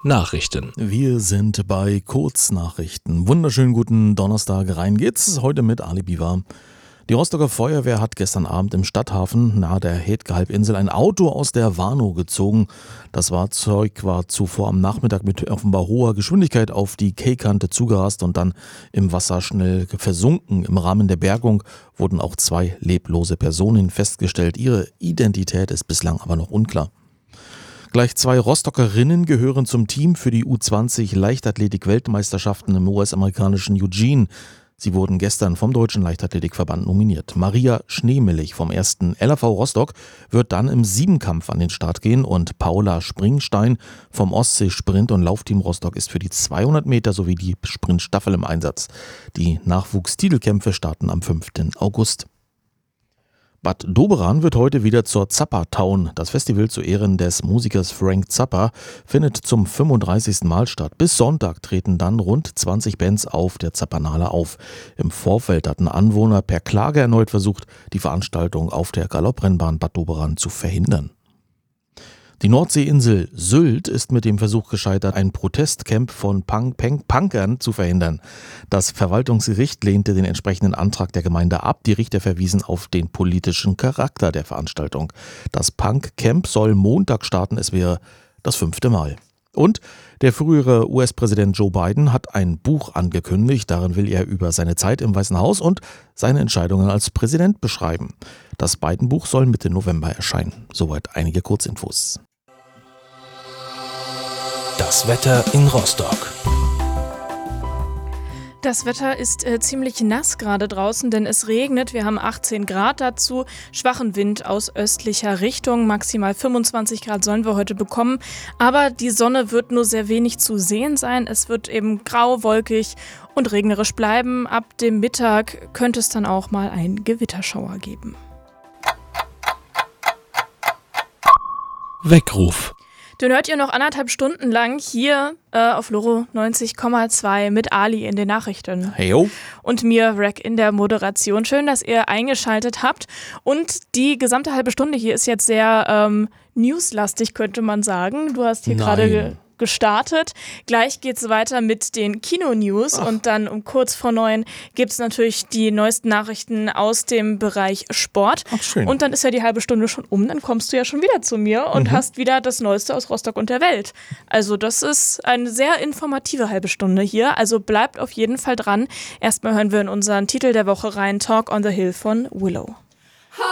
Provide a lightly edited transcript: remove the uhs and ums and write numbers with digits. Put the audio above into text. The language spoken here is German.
Nachrichten. Wir sind bei Kurznachrichten. Wunderschönen guten Donnerstag, rein geht's. Heute mit Ali Biwa. Die Rostocker Feuerwehr hat gestern Abend im Stadthafen nahe der Hetke-Halbinsel ein Auto aus der Warnow gezogen. Das Fahrzeug war zuvor am Nachmittag mit offenbar hoher Geschwindigkeit auf die Quaykante zugerast und dann im Wasser schnell versunken. Im Rahmen der Bergung wurden auch 2 leblose Personen festgestellt. Ihre Identität ist bislang aber noch unklar. Gleich 2 Rostockerinnen gehören zum Team für die U20 Leichtathletik-Weltmeisterschaften im US-amerikanischen Eugene. Sie wurden gestern vom Deutschen Leichtathletikverband nominiert. Maria Schneemilch vom 1. LAV Rostock wird dann im Siebenkampf an den Start gehen und Paula Springstein vom Ostsee-Sprint- und Laufteam Rostock ist für die 200 Meter sowie die Sprintstaffel im Einsatz. Die Nachwuchstitelkämpfe starten am 5. August. Bad Doberan wird heute wieder zur Zappa-Town. Das Festival zu Ehren des Musikers Frank Zappa findet zum 35. Mal statt. Bis Sonntag treten dann rund 20 Bands auf der Zappanale auf. Im Vorfeld hatten Anwohner per Klage erneut versucht, die Veranstaltung auf der Galopprennbahn Bad Doberan zu verhindern. Die Nordseeinsel Sylt ist mit dem Versuch gescheitert, ein Protestcamp von Punkern zu verhindern. Das Verwaltungsgericht lehnte den entsprechenden Antrag der Gemeinde ab. Die Richter verwiesen auf den politischen Charakter der Veranstaltung. Das Punkcamp soll Montag starten, es wäre das 5. Mal. Und der frühere US-Präsident Joe Biden hat ein Buch angekündigt. Darin will er über seine Zeit im Weißen Haus und seine Entscheidungen als Präsident beschreiben. Das Biden-Buch soll Mitte November erscheinen. Soweit einige Kurzinfos. Das Wetter in Rostock. Das Wetter ist ziemlich nass gerade draußen, denn es regnet. Wir haben 18 Grad dazu, schwachen Wind aus östlicher Richtung. Maximal 25 Grad sollen wir heute bekommen. Aber die Sonne wird nur sehr wenig zu sehen sein. Es wird eben grau, wolkig und regnerisch bleiben. Ab dem Mittag könnte es dann auch mal einen Gewitterschauer geben. Weckruf. Den hört ihr noch 1,5 Stunden lang hier auf Loro 90,2 mit Ali in den Nachrichten. Heyo. Und mir, Rack, in der Moderation. Schön, dass ihr eingeschaltet habt. Und die gesamte halbe Stunde hier ist jetzt sehr newslastig, könnte man sagen. Du hast hier gerade gestartet. Gleich geht's weiter mit den Kino-News und dann um kurz vor 9 gibt's natürlich die neuesten Nachrichten aus dem Bereich Sport. Ach, schön. Und dann ist ja die halbe Stunde schon um, dann kommst du ja schon wieder zu mir und hast wieder das Neueste aus Rostock und der Welt. Also das ist eine sehr informative halbe Stunde hier, also bleibt auf jeden Fall dran. Erstmal hören wir in unseren Titel der Woche rein, Talk on the Hill von Willow.